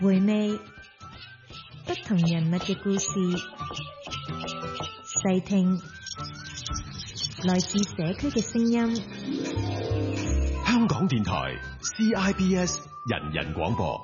回味不同人物嘅故事，細聽來自社區嘅聲音。 香港電台 CIBS 人人廣播。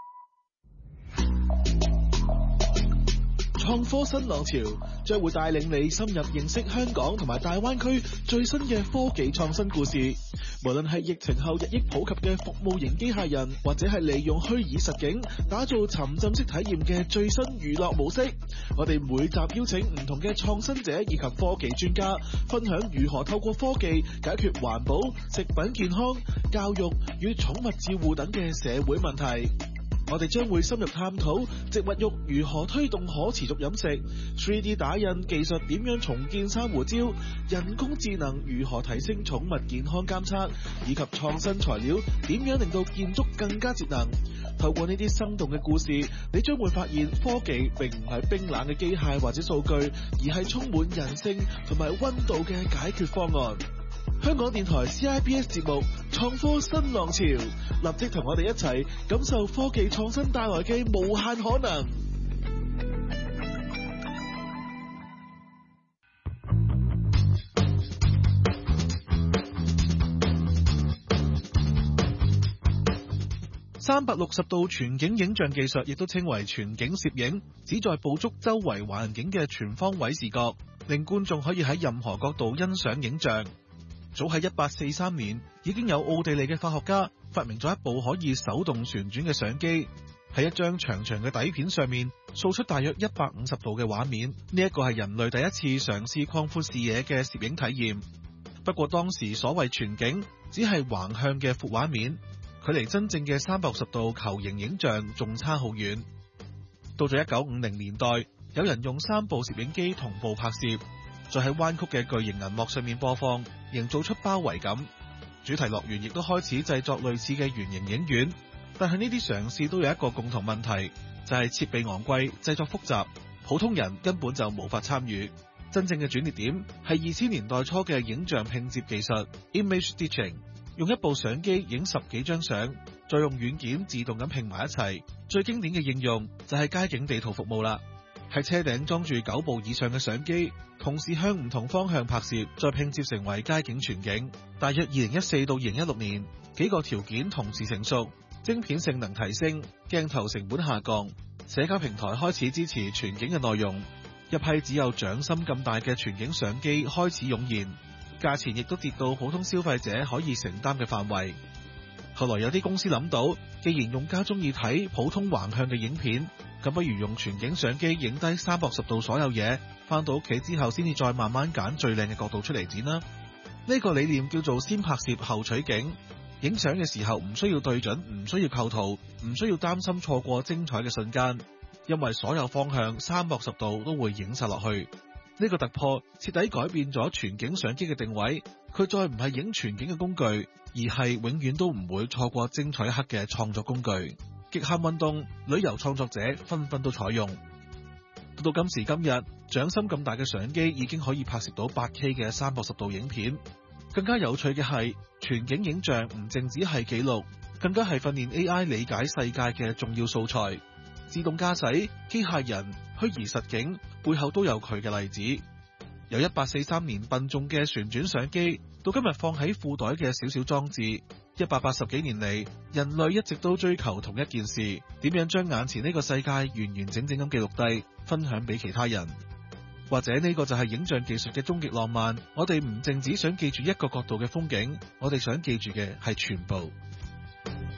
創科新浪潮將會帶領你深入認識香港同埋大灣區最新嘅科技創新故事。無論係疫情後日益普及嘅服務型機械人，或者係利用虛擬實境打造沉浸式體驗嘅最新娛樂模式，我哋每集邀請唔同嘅創新者以及科技專家，分享如何透過科技解決環保、食品健康、教育與寵物照護等嘅社會問題。我哋將會深入探討植物肉如何推動可持續飲食， 3D 打印技術點樣重建珊瑚礁，人工智能如何提升寵物健康監測，以及創新材料點樣令到建築更加節能。透過呢啲生動嘅故事，你將會發現科技並唔係冰冷嘅機械或者數據，而係充滿人性同埋溫度嘅解決方案。香港電台 CIBS 節目創科新浪潮，立即同我哋一齊感受科技創新帶來嘅無限可能。360度全景影像技術亦都稱為全景攝影，旨在捕捉周圍環境嘅全方位視覺，令觀眾可以喺任何角度欣賞影像。早喺1843年，已經有奧地利嘅化學家發明咗一部可以手動旋轉嘅相機，喺一張長長嘅底片上面掃出大約150度嘅畫面。呢一個係人類第一次嘗試擴闊視野嘅攝影體驗。不過當時所謂全景只係橫向嘅闊畫面，距離真正嘅360度球形影像仲差好遠。到咗1950年代，有人用3部攝影機同步拍攝，再喺彎曲嘅巨型銀幕上面播放，營造出包圍感。主題樂園亦都開始製作類似嘅圓形影院，但係呢啲嘗試都有一個共同問題，就係設備昂貴、製作複雜，普通人根本就無法參與。真正嘅轉捩點係2000年代初嘅影像拼接技術 （Image Stitching）， 用一部相機影10幾張相，再用軟件自動咁拼埋一齊。最經典嘅應用就係街景地圖服務啦。喺車頂裝住9部以上嘅相機，同時向唔同方向拍攝，再拼接成為街景全景。大約2014到2016年，幾個條件同時成熟，晶片性能提升，鏡頭成本下降，社交平台開始支持全景嘅內容，一批只有掌心咁大嘅全景相機開始湧現，價錢亦都跌到普通消費者可以承擔嘅範圍。後來有啲公司諗到，既然用家中意睇普通橫向嘅影片，咁不如用全景相機影低360度所有嘢，返到屋企之後先至再慢慢揀最靚嘅角度出嚟剪啦。呢個理念叫做先拍攝後取景，影相嘅時候唔需要對準，唔需要構圖，唔需要擔心錯過精彩嘅瞬間，因為所有方向360度都會影晒落去。呢個突破徹底改變咗全景相機嘅定位，佢再唔係影全景嘅工具，而係永遠都唔會錯過精彩一刻嘅創作工具。極限運動、旅遊創作者紛紛都採用。到今時今日，掌心咁大嘅相機已經可以拍攝到8K 嘅360度影片。更加有趣嘅係，全景影像唔淨止係記錄，更加係訓練 AI 理解世界嘅重要素材。自動駕駛、機械人、虛擬實境背後都有佢嘅例子。由1843年笨重嘅旋轉相機，到今日放喺褲袋嘅小小裝置，180幾年嚟，人類一直都追求同一件事：點樣將眼前呢個世界完完整整咁記錄低，分享俾其他人。或者呢個就係影像技術嘅終極浪漫。我哋唔淨止想記住一個角度嘅風景，我哋想記住嘅係全部。